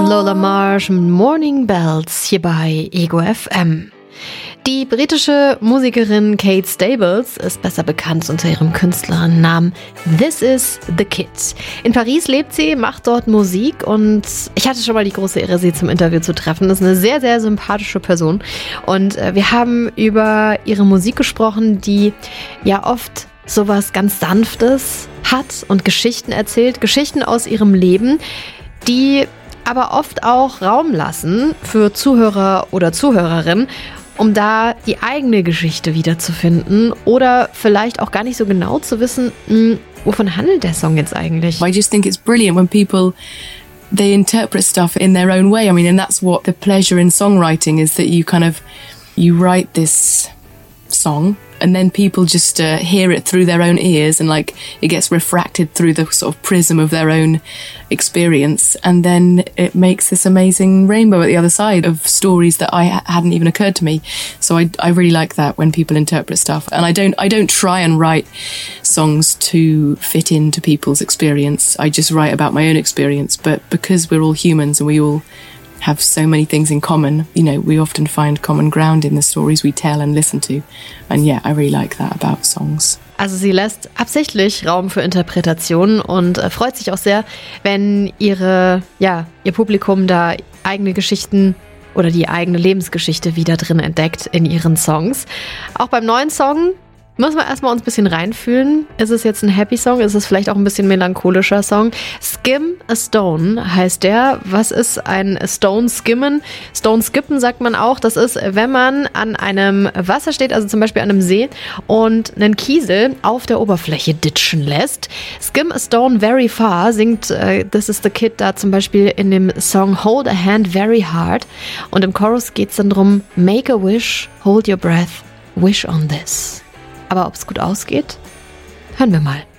Lola Marsh, Morning Bells, hier bei Ego FM. Die britische Musikerin Kate Stables ist besser bekannt unter ihrem Künstlerinnennamen This Is The Kid. In Paris lebt sie, macht dort Musik und ich hatte schon mal die große Ehre, sie zum Interview zu treffen. Das ist eine sehr, sehr sympathische Person und wir haben über ihre Musik gesprochen, die ja oft sowas ganz Sanftes hat und Geschichten erzählt, Geschichten aus ihrem Leben, die aber oft auch Raum lassen für Zuhörer oder Zuhörerinnen, um da die eigene Geschichte wiederzufinden oder vielleicht auch gar nicht so genau zu wissen, wovon handelt der Song jetzt eigentlich. I just think it's brilliant when people, they interpret stuff in their own way. I mean, and that's what the pleasure in songwriting is, that you write this song and then people just hear it through their own ears and like it gets refracted through the sort of prism of their own experience, and then it makes this amazing rainbow at the other side of stories that hadn't even occurred to me. So I really like that when people interpret stuff, and I don't try and write songs to fit into people's experience. I just write about my own experience, but because we're all humans and we all have so many things in common, you know, we often find common ground in the stories we tell and listen to. And yeah, I really like that about songs. Also sie lässt absichtlich Raum für Interpretationen und freut sich auch sehr, wenn ihr Publikum da eigene Geschichten oder die eigene Lebensgeschichte wieder drin entdeckt in ihren Songs. Auch beim neuen Song müssen wir erstmal uns ein bisschen reinfühlen. Ist es jetzt ein Happy Song? Ist es vielleicht auch ein bisschen melancholischer Song? Skim a Stone heißt der. Was ist ein Stone Skimmen? Stone Skippen sagt man auch. Das ist, wenn man an einem Wasser steht, also zum Beispiel an einem See, und einen Kiesel auf der Oberfläche ditchen lässt. Skim a Stone very far singt This Is The Kid da zum Beispiel in dem Song Hold a Hand Very Hard. Und im Chorus geht es dann drum, Make a wish, hold your breath, wish on this. Aber ob es gut ausgeht? Hören wir mal.